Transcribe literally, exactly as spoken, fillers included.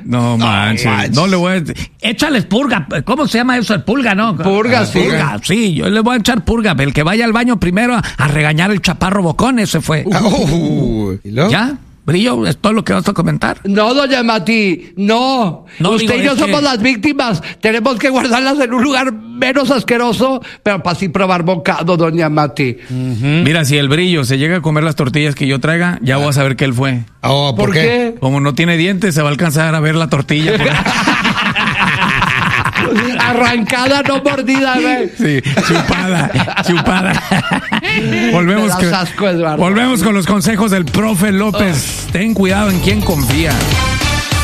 No manches. No, no le voy a... Échales purga. ¿Cómo se llama eso? El pulga, ¿no? Purga, ah, sí. Purga, sí. Yo le voy a echar purga. El que vaya al baño primero a, a regañar el chaparro bocón, ese fue. Uh, ¿y luego? ¿Ya? Brillo, ¿es todo lo que vas a comentar? No, doña Mati, no. No, Usted digo, y yo es somos que... las víctimas. Tenemos que guardarlas en un lugar menos asqueroso, pero para así probar bocado, doña Mati. Uh-huh. Mira, si el Brillo se llega a comer las tortillas que yo traiga, ya voy a saber que él fue. Oh, ¿por, ¿Por qué? qué? Como no tiene dientes, se va a alcanzar a ver la tortilla. Arrancada, no mordida, güey. Sí, chupada, chupada. Volvemos, Me das que, asco, Eduardo. volvemos con los consejos del profe López. Oh. Ten cuidado en quién confía.